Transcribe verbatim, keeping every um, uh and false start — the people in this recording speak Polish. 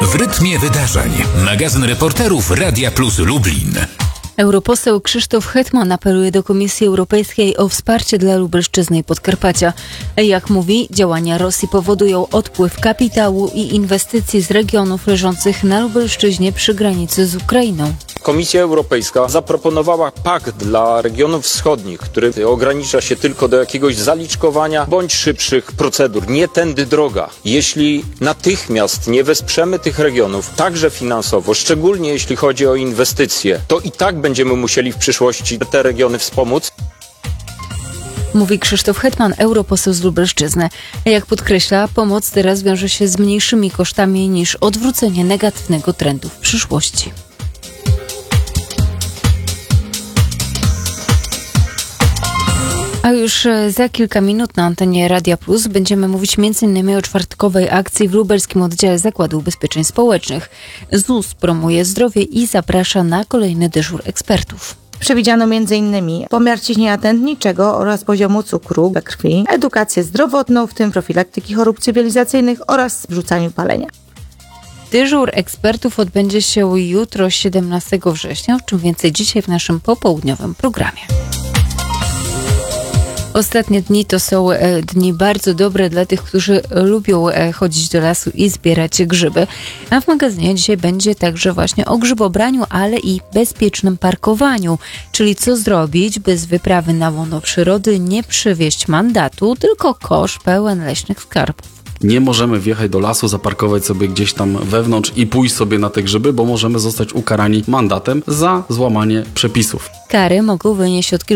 W rytmie wydarzeń. Magazyn reporterów Radia Plus Lublin. Europoseł Krzysztof Hetman apeluje do Komisji Europejskiej o wsparcie dla Lubelszczyzny i Podkarpacia. Jak mówi, działania Rosji powodują odpływ kapitału i inwestycji z regionów leżących na Lubelszczyźnie przy granicy z Ukrainą. Komisja Europejska zaproponowała pakt dla regionów wschodnich, który ogranicza się tylko do jakiegoś zaliczkowania bądź szybszych procedur. Nie tędy droga. Jeśli natychmiast nie wesprzemy tych regionów, także finansowo, szczególnie jeśli chodzi o inwestycje, to i tak będziemy musieli w przyszłości te regiony wspomóc. Mówi Krzysztof Hetman, europoseł z Lubelszczyzny. Jak podkreśla, pomoc teraz wiąże się z mniejszymi kosztami niż odwrócenie negatywnego trendu w przyszłości. A już za kilka minut na antenie Radia Plus będziemy mówić między innymi o czwartkowej akcji w lubelskim oddziale Zakładu Ubezpieczeń Społecznych. Z U S promuje zdrowie i zaprasza na kolejny dyżur ekspertów. Przewidziano między innymi pomiar ciśnienia tętniczego oraz poziomu cukru we krwi, edukację zdrowotną, w tym profilaktyki chorób cywilizacyjnych oraz zrzucaniu palenia. Dyżur ekspertów odbędzie się jutro, siedemnastego września, o czym więcej dzisiaj w naszym popołudniowym programie. Ostatnie dni to są e, dni bardzo dobre dla tych, którzy lubią e, chodzić do lasu i zbierać grzyby. A w magazynie dzisiaj będzie także właśnie o grzybobraniu, ale i bezpiecznym parkowaniu. Czyli co zrobić, by z wyprawy na łono przyrody nie przywieźć mandatu, tylko kosz pełen leśnych skarbów. Nie możemy wjechać do lasu, zaparkować sobie gdzieś tam wewnątrz i pójść sobie na te grzyby, bo możemy zostać ukarani mandatem za złamanie przepisów. Kary mogą wynieść od